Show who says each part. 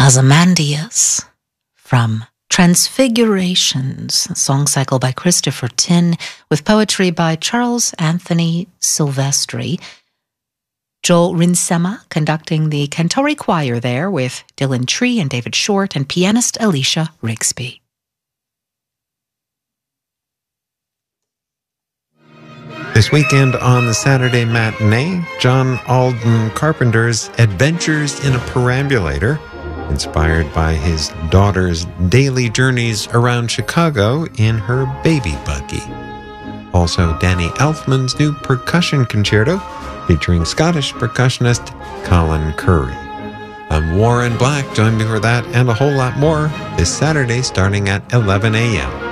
Speaker 1: Ozymandias from Transfigurations, a song cycle by Christopher Tin with poetry by Charles Anthony Silvestri. Joel Rinsema conducting the Cantori Choir there with Dylan Tree and David Short and pianist Alicia Rigsby.
Speaker 2: This weekend on the Saturday matinee, John Alden Carpenter's Adventures in a Perambulator, inspired by his daughter's daily journeys around Chicago in her baby buggy. Also, Danny Elfman's new percussion concerto, featuring Scottish percussionist Colin Curry. I'm Warren Black. Join me for that and a whole lot more this Saturday starting at 11 a.m.